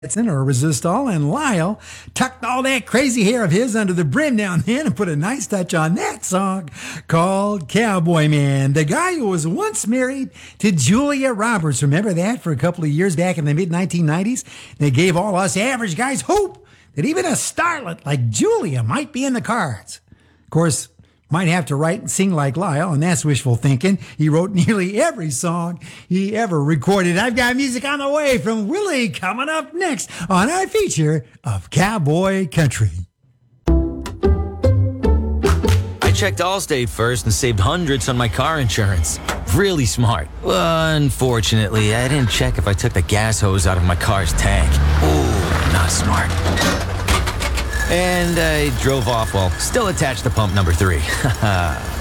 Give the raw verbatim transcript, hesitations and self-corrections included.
or Resistol, and Lyle tucked all that crazy hair of his under the brim down then and put a nice touch on that song called Cowboy Man. The guy who was once married to Julia Roberts. Remember that for a couple of years back in the mid nineteen nineties? They gave all us average guys hope that even a starlet like Julia might be in the cards. Of course, might have to write and sing like Lyle, and that's wishful thinking. He wrote nearly every song he ever recorded. I've got music on the way from Willie coming up next on our feature of Cowboy Country. I checked Allstate first and saved hundreds on my car insurance. Really smart. Unfortunately, I didn't check if I took the gas hose out of my car's tank. Ooh, not smart. And I drove off while still attached to pump number three.